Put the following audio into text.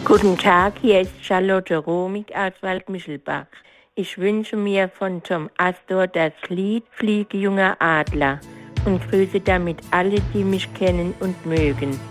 Guten Tag, hier ist Charlotte Romig aus Waldmichelbach. Ich wünsche mir von Tom Astor das Lied Fliege, junger Adler und grüße damit alle, die mich kennen und mögen.